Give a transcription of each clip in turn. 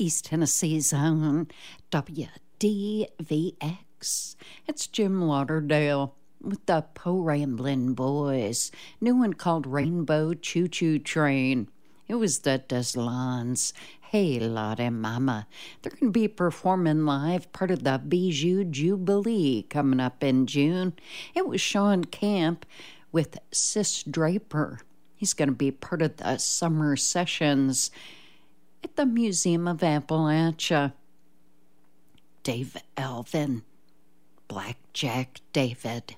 East Tennessee's own WDVX. It's Jim Lauderdale with the Po Ramblin' Boys. New one called Rainbow Choo Choo Train. It was the Deslons. Hey, Lottie Mama. They're going to be performing live part of the Bijou Jubilee coming up in June. It was Sean Camp with Sis Draper. He's going to be part of the summer sessions at the Museum of Appalachia. Dave Elvin, Blackjack David.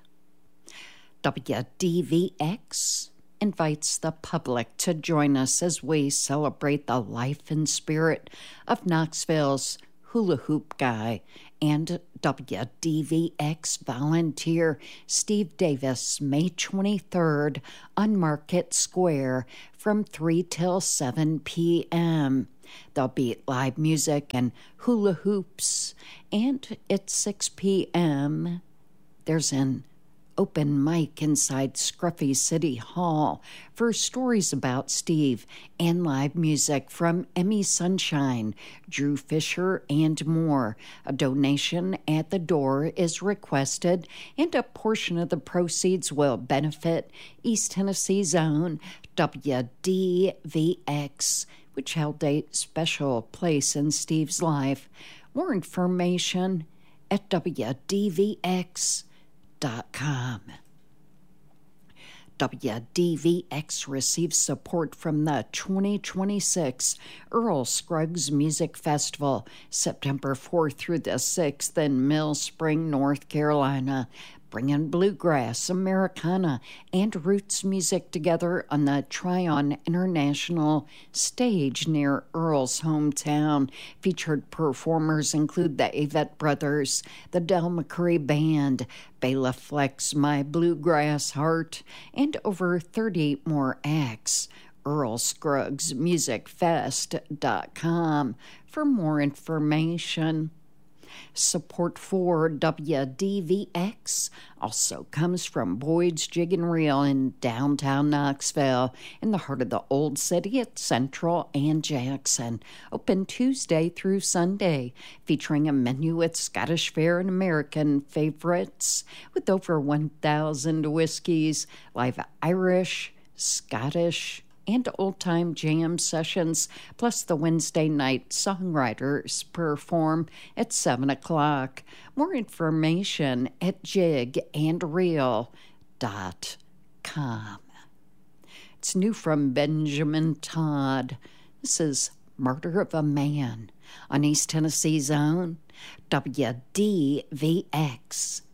WDVX invites the public to join us as we celebrate the life and spirit of Knoxville's hula hoop guy and WDVX volunteer Steve Davis, May 23rd on Market Square from 3 till 7 p.m. There'll be live music and hula hoops, and at 6 p.m. there's an open mic inside Scruffy City Hall for stories about Steve and live music from Emmy Sunshine, Drew Fisher, and more. A donation at the door is requested, and a portion of the proceeds will benefit East Tennessee's own WDVX, which held a special place in Steve's life. More information at WDVX.com. WDVX receives support from the 2026 Earl Scruggs Music Festival, September 4th through the 6th in Mill Spring, North Carolina, bringing bluegrass, Americana, and roots music together on the Tryon International stage near Earl's hometown. Featured performers include the Avett Brothers, the Del McCurry Band, Bela Fleck's My Bluegrass Heart, and over 30 more acts. EarlScruggsMusicFest.com for more information. Support for WDVX also comes from Boyd's Jig and Reel in downtown Knoxville, in the heart of the Old City at Central and Jackson. Open Tuesday through Sunday, featuring a menu with Scottish fare and American favorites, with over 1,000 whiskeys, live Irish, Scottish, and old-time jam sessions, plus the Wednesday night songwriters perform at 7 o'clock. More information at jigandreel.com. It's new from Benjamin Todd. This is Murder of a Man on East Tennessee's own WDVX.